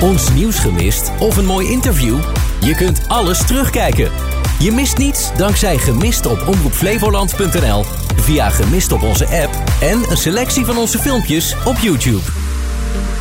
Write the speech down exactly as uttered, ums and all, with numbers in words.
Ons nieuws gemist of een mooi interview? Je kunt alles terugkijken. Je mist niets dankzij Gemist op omroep flevoland punt n l, via Gemist op onze app en een selectie van onze filmpjes op YouTube.